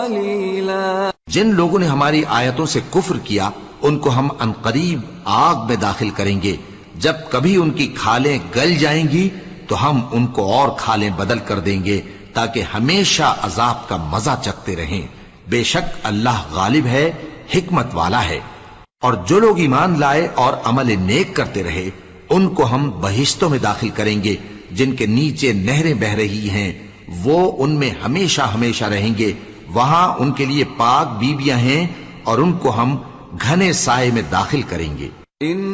जिन लोगों ने हमारी आयतों से कुफ्र किया उनको हम अनकरीब आग में दाखिल करेंगे। जब कभी उनकी खालें गल जाएंगी तो हम उनको और खालें बदल कर देंगे ताकि हमेशा अजाब का मजा चखते रहें। बेशक अल्लाह गालिब है, हिकमत वाला है। और जो लोग ईमान लाए और अमल नेक करते रहे उनको हम बहिश्तों में दाखिल करेंगे जिनके नीचे नहरें बह रही हैं। वो उनमें हमेशा हमेशा रहेंगे। वहां उनके लिए पाक बीबियां हैं और उनको हम घने साए में दाखिल करेंगे।